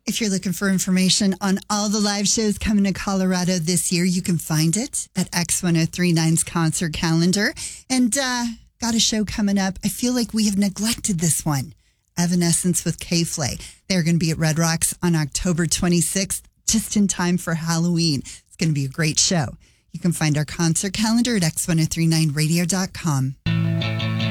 If you're looking for information on all the live shows coming to Colorado this year, you can find it at X1039's concert calendar. And got a show coming up. I feel like we have neglected this one. Evanescence with K-Flay. They're going to be at Red Rocks on October 26th, just in time for Halloween. It's going to be a great show. You can find our concert calendar at X1039radio.com.